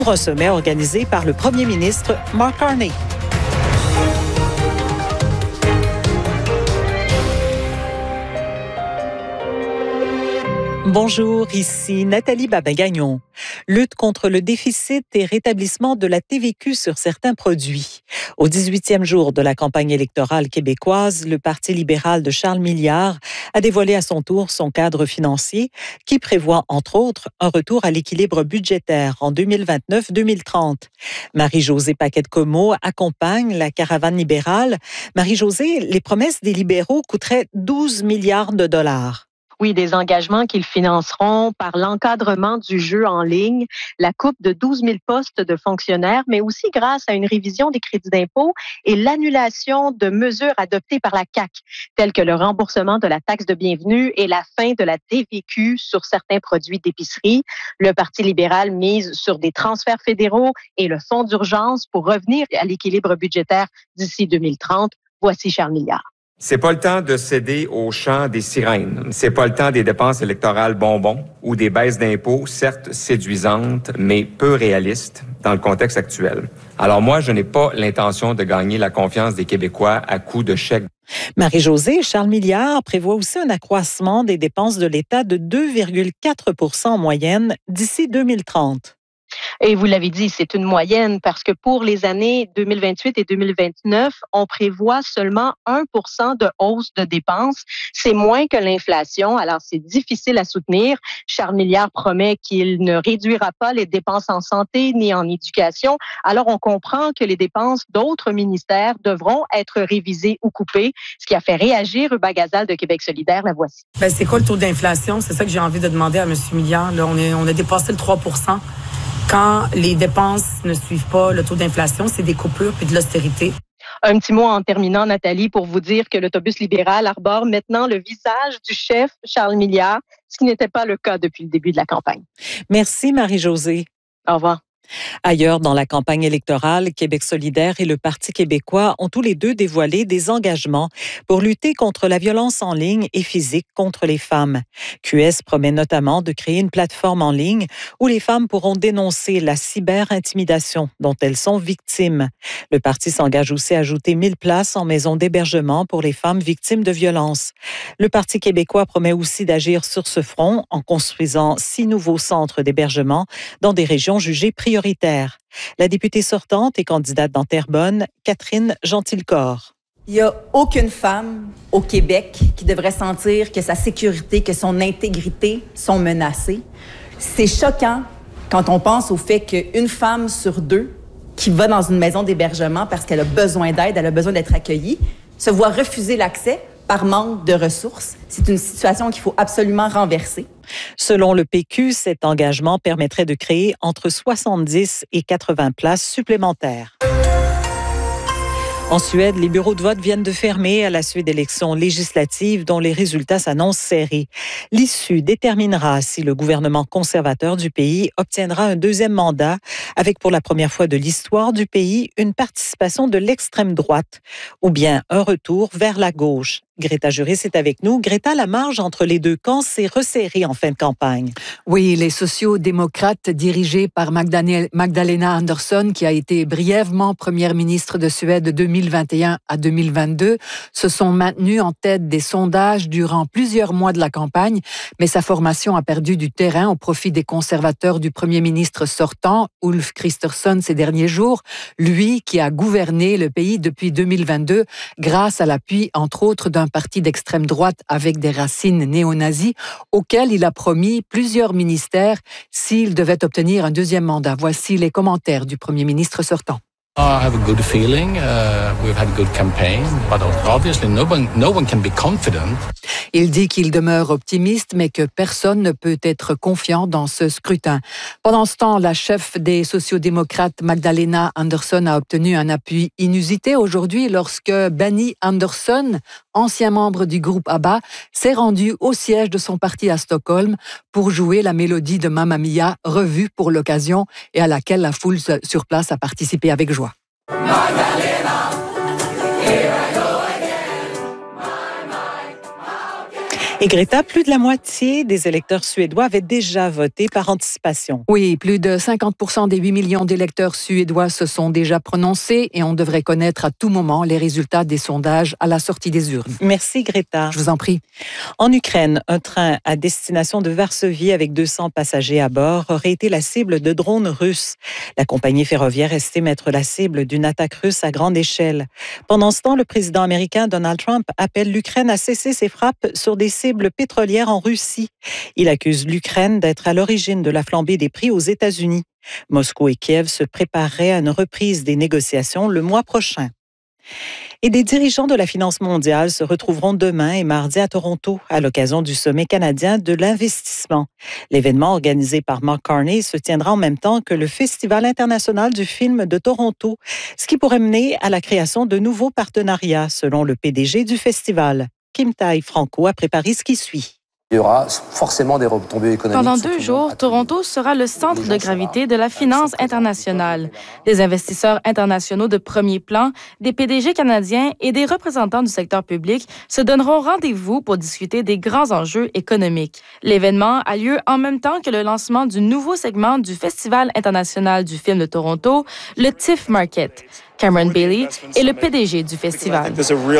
Un sommet organisé par le premier ministre Mark Carney. Bonjour, ici Nathalie Babin-Gagnon. Lutte contre le déficit et rétablissement de la TVQ sur certains produits. Au 18e jour de la campagne électorale québécoise, le Parti libéral de Charles Milliard a dévoilé à son tour son cadre financier qui prévoit, entre autres, un retour à l'équilibre budgétaire en 2029-2030. Marie-Josée Paquette-Comeau accompagne la caravane libérale. Marie-Josée, les promesses des libéraux coûteraient 12 milliards de dollars. Oui, des engagements qu'ils financeront par l'encadrement du jeu en ligne, la coupe de 12 000 postes de fonctionnaires, mais aussi grâce à une révision des crédits d'impôt et l'annulation de mesures adoptées par la CAQ, telles que le remboursement de la taxe de bienvenue et la fin de la TVQ sur certains produits d'épicerie. Le Parti libéral mise sur des transferts fédéraux et le fonds d'urgence pour revenir à l'équilibre budgétaire d'ici 2030. Voici Charles Milliard. C'est pas le temps de céder au chant des sirènes. C'est pas le temps des dépenses électorales bonbons ou des baisses d'impôts, certes séduisantes, mais peu réalistes dans le contexte actuel. Alors moi, je n'ai pas l'intention de gagner la confiance des Québécois à coups de chèques. Marie-Josée, Charles Milliard prévoit aussi un accroissement des dépenses de l'État de 2,4 % en moyenne d'ici 2030. Et vous l'avez dit, c'est une moyenne parce que pour les années 2028 et 2029, on prévoit seulement 1 % de hausse de dépenses. C'est moins que l'inflation, alors c'est difficile à soutenir. Charles Milliard promet qu'il ne réduira pas les dépenses en santé ni en éducation. Alors on comprend que les dépenses d'autres ministères devront être révisées ou coupées, ce qui a fait réagir Hubert Gazal de Québec solidaire. La voici. C'est quoi le taux d'inflation? C'est ça que j'ai envie de demander à M. Milliard. Là, on a dépassé le 3 %. Quand les dépenses ne suivent pas le taux d'inflation, c'est des coupures puis de l'austérité. Un petit mot en terminant, Nathalie, pour vous dire que l'autobus libéral arbore maintenant le visage du chef Charles Milliard, ce qui n'était pas le cas depuis le début de la campagne. Merci Marie-Josée. Au revoir. Ailleurs, dans la campagne électorale, Québec solidaire et le Parti québécois ont tous les deux dévoilé des engagements pour lutter contre la violence en ligne et physique contre les femmes. QS promet notamment de créer une plateforme en ligne où les femmes pourront dénoncer la cyber-intimidation dont elles sont victimes. Le parti s'engage aussi à ajouter 1000 places en maison d'hébergement pour les femmes victimes de violences. Le Parti québécois promet aussi d'agir sur ce front en construisant 6 nouveaux centres d'hébergement dans des régions jugées prioritaires. La députée sortante et candidate dans Terrebonne, Catherine Gentilcorps. Il n'y a aucune femme au Québec qui devrait sentir que sa sécurité, que son intégrité sont menacées. C'est choquant quand on pense au fait qu'une femme sur 2 qui va dans une maison d'hébergement parce qu'elle a besoin d'aide, elle a besoin d'être accueillie, se voit refuser l'accès par manque de ressources. C'est une situation qu'il faut absolument renverser. Selon le PQ, cet engagement permettrait de créer entre 70 et 80 places supplémentaires. En Suède, les bureaux de vote viennent de fermer à la suite d'élections législatives dont les résultats s'annoncent serrés. L'issue déterminera si le gouvernement conservateur du pays obtiendra un deuxième mandat avec pour la première fois de l'histoire du pays une participation de l'extrême droite ou bien un retour vers la gauche. Greta Juris est avec nous. Greta, la marge entre les deux camps s'est resserrée en fin de campagne. Oui, les sociaux-démocrates dirigés par Magdalena Andersson, qui a été brièvement première ministre de Suède de 2021 à 2022, se sont maintenus en tête des sondages durant plusieurs mois de la campagne, mais sa formation a perdu du terrain au profit des conservateurs du premier ministre sortant, Ulf Kristersson, ces derniers jours, lui qui a gouverné le pays depuis 2022 grâce à l'appui, entre autres, d'un parti d'extrême droite avec des racines néo-nazis, auquel il a promis plusieurs ministères s'il devait obtenir un deuxième mandat. Voici les commentaires du premier ministre sortant. I have a good feeling. We've had a good campaign, but obviously no one can be confident. Il dit qu'il demeure optimiste, mais que personne ne peut être confiant dans ce scrutin. Pendant ce temps, la chef des sociaux-démocrates, Magdalena Andersson, a obtenu un appui inusité aujourd'hui lorsque Benny Andersson, ancien membre du groupe ABBA, s'est rendu au siège de son parti à Stockholm pour jouer la mélodie de Mamma Mia, revue pour l'occasion et à laquelle la foule sur place a participé avec joie. Et Greta, plus de la moitié des électeurs suédois avaient déjà voté par anticipation. Oui, plus de 50% des 8 millions d'électeurs suédois se sont déjà prononcés et on devrait connaître à tout moment les résultats des sondages à la sortie des urnes. Merci Greta. Je vous en prie. En Ukraine, un train à destination de Varsovie avec 200 passagers à bord aurait été la cible de drones russes. La compagnie ferroviaire estime être la cible d'une attaque russe à grande échelle. Pendant ce temps, le président américain Donald Trump appelle l'Ukraine à cesser ses frappes sur des cibles pétrolières en Russie. Il accuse l'Ukraine d'être à l'origine de la flambée des prix aux États-Unis. Moscou et Kiev se prépareraient à une reprise des négociations le mois prochain. Et des dirigeants de la finance mondiale se retrouveront demain et mardi à Toronto à l'occasion du sommet canadien de l'investissement. L'événement organisé par Mark Carney se tiendra en même temps que le Festival international du film de Toronto, ce qui pourrait mener à la création de nouveaux partenariats, selon le PDG du festival. Kim Tai-Franco a préparé ce qui suit. Il y aura forcément des retombées économiques. Pendant 2 jours, Toronto sera le centre de gravité de la finance internationale. Des investisseurs internationaux de premier plan, des PDG canadiens et des représentants du secteur public se donneront rendez-vous pour discuter des grands enjeux économiques. L'événement a lieu en même temps que le lancement du nouveau segment du Festival international du film de Toronto, le TIFF Market. Cameron Bailey est le PDG du festival.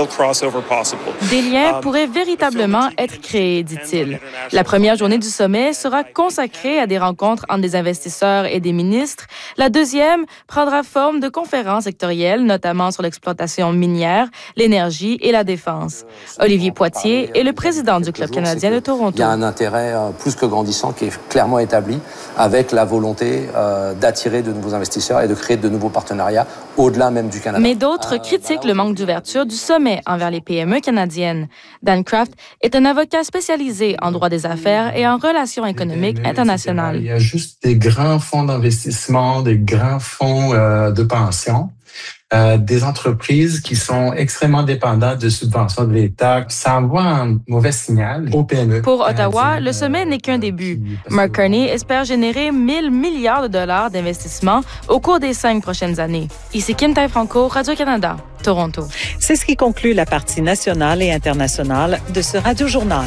Des liens pourraient véritablement être créés, dit-il. La première journée du sommet sera consacrée à des rencontres entre des investisseurs et des ministres. La deuxième prendra forme de conférences sectorielles, notamment sur l'exploitation minière, l'énergie et la défense. Olivier Poitier est le président du Club canadien de Toronto. Il y a un intérêt plus que grandissant qui est clairement établi avec la volonté d'attirer de nouveaux investisseurs et de créer de nouveaux partenariats au-delà même du Canada. Mais d'autres critiquent le manque d'ouverture du sommet envers les PME canadiennes. Dan Craft est un avocat spécialisé en droit des affaires et en relations économiques internationales. Il y a juste des grands fonds d'investissement, des grands fonds de pension. Des entreprises qui sont extrêmement dépendantes de subventions de l'État. Ça envoie un mauvais signal aux PME. Pour Ottawa, le sommet n'est qu'un début. Mark Carney espère générer 1 000 milliards de dollars d'investissement au cours des 5 prochaines années. Ici Kim Tai-Franco, Radio-Canada, Toronto. C'est ce qui conclut la partie nationale et internationale de ce Radio-Journal.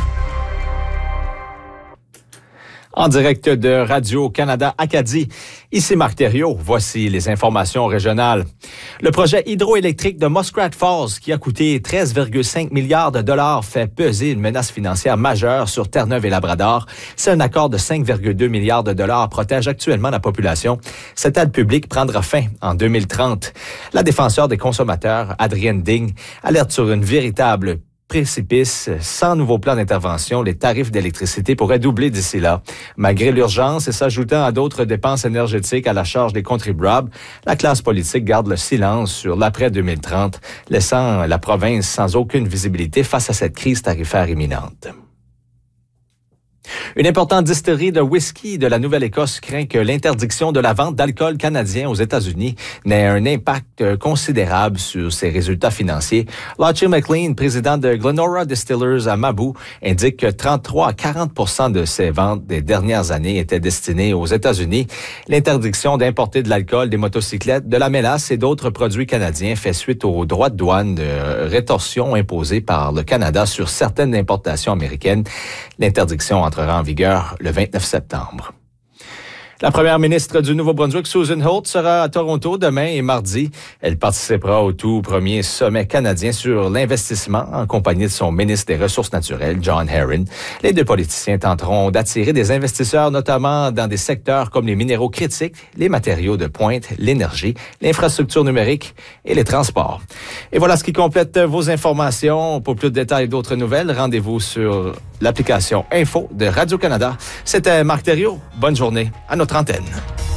En direct de Radio-Canada Acadie, ici Marc Thériault. Voici les informations régionales. Le projet hydroélectrique de Muskrat Falls, qui a coûté 13,5 milliards de dollars, fait peser une menace financière majeure sur Terre-Neuve et Labrador. C'est un accord de 5,2 milliards de dollars protège actuellement la population. Cette aide publique prendra fin en 2030. La défenseure des consommateurs, Adrienne Ding, alerte sur une véritable précipice. Sans nouveau plan d'intervention, les tarifs d'électricité pourraient doubler d'ici là. Malgré l'urgence et s'ajoutant à d'autres dépenses énergétiques à la charge des contribuables, la classe politique garde le silence sur l'après-2030, laissant la province sans aucune visibilité face à cette crise tarifaire imminente. Une importante distillerie de whisky de la Nouvelle-Écosse craint que l'interdiction de la vente d'alcool canadien aux États-Unis n'ait un impact considérable sur ses résultats financiers. Lachie McLean, président de Glenora Distillers à Mabou, indique que 33 à 40% de ses ventes des dernières années étaient destinées aux États-Unis. L'interdiction d'importer de l'alcool, des motocyclettes, de la mélasse et d'autres produits canadiens fait suite aux droits de douane de rétorsion imposés par le Canada sur certaines importations américaines. L'interdiction entrera en vigueur le 29 septembre. La première ministre du Nouveau-Brunswick, Susan Holt, sera à Toronto demain et mardi. Elle participera au tout premier sommet canadien sur l'investissement en compagnie de son ministre des Ressources naturelles, John Herron. Les deux politiciens tenteront d'attirer des investisseurs, notamment dans des secteurs comme les minéraux critiques, les matériaux de pointe, l'énergie, l'infrastructure numérique et les transports. Et voilà ce qui complète vos informations. Pour plus de détails et d'autres nouvelles, rendez-vous sur l'application Info de Radio-Canada. C'était Marc Thériault. Bonne journée à notre antenne.